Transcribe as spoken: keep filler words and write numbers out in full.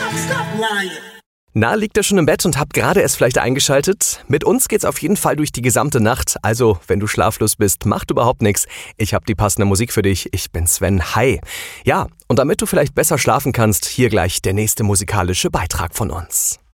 Na, liegt ihr schon im Bett und habt gerade erst vielleicht eingeschaltet? Mit uns geht's auf jeden Fall durch die gesamte Nacht. Also, wenn du schlaflos bist, macht überhaupt nichts. Ich hab die passende Musik für dich. Ich bin Sven. Hi. Ja, und damit du vielleicht besser schlafen kannst, hier gleich der nächste musikalische Beitrag von uns.